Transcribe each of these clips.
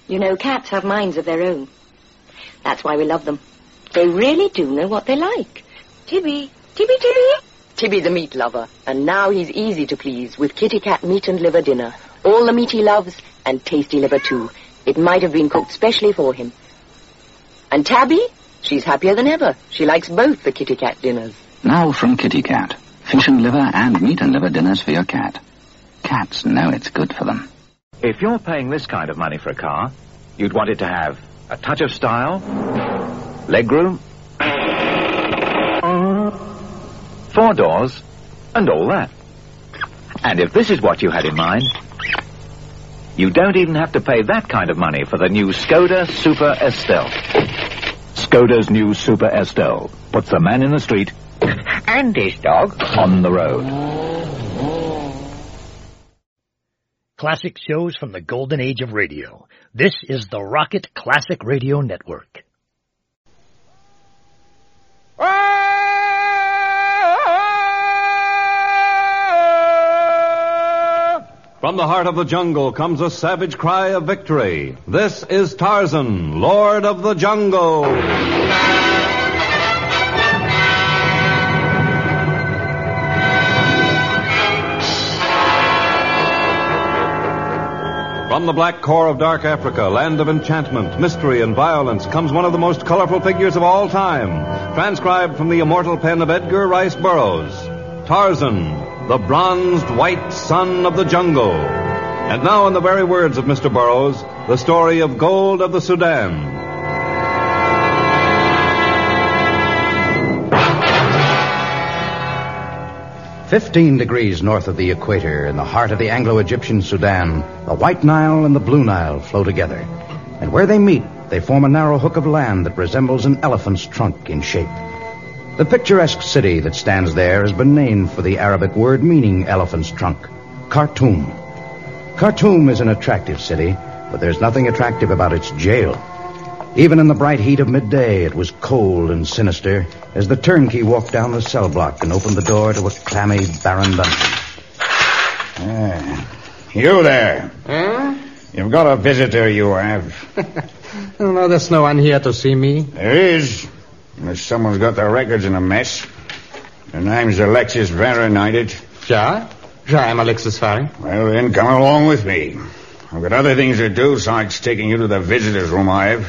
You know, cats have minds of their own. That's why we love them. They really do know what they like. Tibby. Tibby's a meat lover, and now he's easy to please with Kitty Cat meat and liver dinner. All the meat he loves, and tasty liver too. It might have been cooked specially for him. And Tabby? She's happier than ever. She likes both the Kitty Cat dinners. Now from Kitty Cat. Fish and liver and meat and liver dinners for your cat. Cats know it's good for them. If you're paying this kind of money for a car, you'd want it to have a touch of style, legroom, 4 doors, and all that. And if this is what you had in mind, you don't even have to pay that kind of money for the new Skoda Super Estelle. Skoda's new Super Estelle puts the man in the street and his dog on the road. Classic shows from the golden age of radio. This is the Rocket Classic Radio Network. From the heart of the jungle comes a savage cry of victory. This is Tarzan, Lord of the Jungle. From the black core of dark Africa, land of enchantment, mystery, and violence, comes one of the most colorful figures of all time, transcribed from the immortal pen of Edgar Rice Burroughs. Tarzan, the bronzed white son of the jungle. And now, in the very words of Mr. Burroughs, the story of Gold of the Sudan. "15 degrees north of the equator, in the heart of the Anglo-Egyptian Sudan, the White Nile and the Blue Nile flow together. And where they meet, they form a narrow hook of land that resembles an elephant's trunk in shape. The picturesque city that stands there has been named for the Arabic word meaning elephant's trunk, Khartoum. Khartoum is an attractive city, but there's nothing attractive about its jail. Even in the bright heat of midday, it was cold and sinister as the turnkey walked down the cell block and opened the door to a clammy, barren dungeon. You there. Huh? You've got a visitor, you have. Oh, no, there's no one here to see me. There is. Unless someone's got their records in a mess. Her name's Alexis Varenited. Ja, I'm Alexis Varren. Well, then, come along with me. I've got other things to do besides taking you to the visitor's room I have.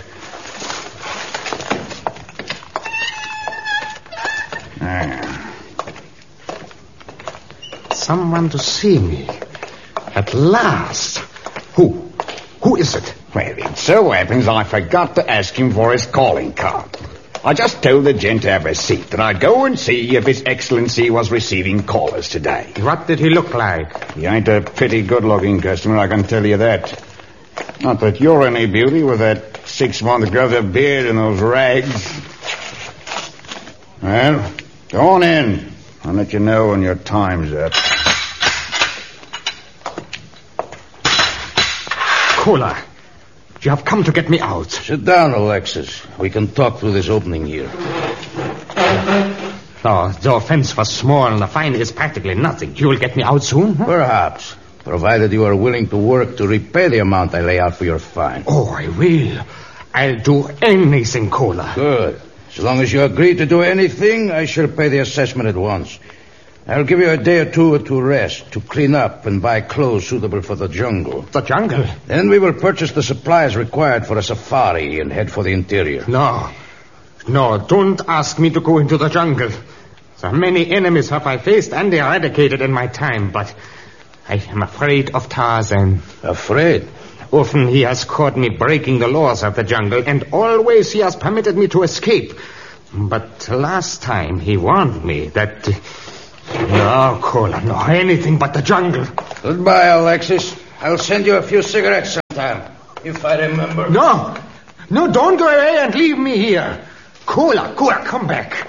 Someone to see me. At last. Who? Who is it? Well, it so happens I forgot to ask him for his calling card. I just told the gent to have a seat, and I'd go and see if His Excellency was receiving callers today. What did he look like? He ain't a pretty good-looking customer, I can tell you that. Not that you're any beauty with that 6-month growth of beard and those rags. Well, go on in. I'll let you know when your time's up. Kola, you have come to get me out. Sit down, Alexis. We can talk through this opening here. Oh, the offense was small and the fine is practically nothing. You will get me out soon? Huh? Perhaps, provided you are willing to work to repay the amount I lay out for your fine. Oh, I will. I'll do anything, Kola. Good. As long as you agree to do anything, I shall pay the assessment at once. I'll give you a day or two to rest, to clean up and buy clothes suitable for the jungle. The jungle? Then we will purchase the supplies required for a safari and head for the interior. No, don't ask me to go into the jungle. So many enemies have I faced and eradicated in my time, but I am afraid of Tarzan. Afraid? Often he has caught me breaking the laws of the jungle, and always he has permitted me to escape. But last time he warned me that... No, Kola, no, anything but the jungle. Goodbye, Alexis. I'll send you a few cigarettes sometime, if I remember. No, don't go away and leave me here. Kola, come back.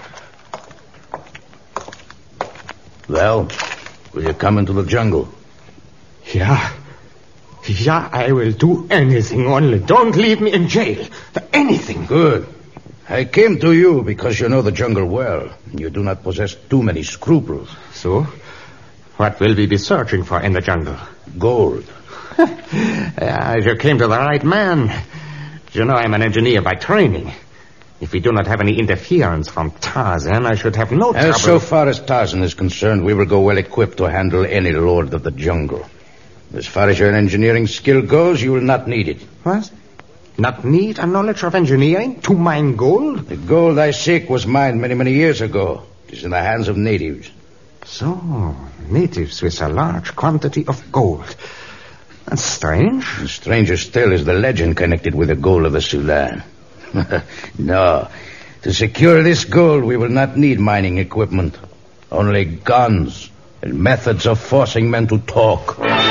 Well, will you come into the jungle? Yeah, I will do anything, only don't leave me in jail. Anything. Good. I came to you because you know the jungle well, and you do not possess too many scruples. So, what will we be searching for in the jungle? Gold. You came to the right man. You know, I'm an engineer by training. If we do not have any interference from Tarzan, I should have no trouble. So far as Tarzan is concerned, we will go well equipped to handle any lord of the jungle. As far as your engineering skill goes, you will not need it. What? Not need a knowledge of engineering to mine gold? The gold I seek was mined many, many years ago. It is in the hands of natives. So, natives with a large quantity of gold. That's strange. And stranger still is the legend connected with the gold of the Sudan. No. To secure this gold, we will not need mining equipment. Only guns and methods of forcing men to talk.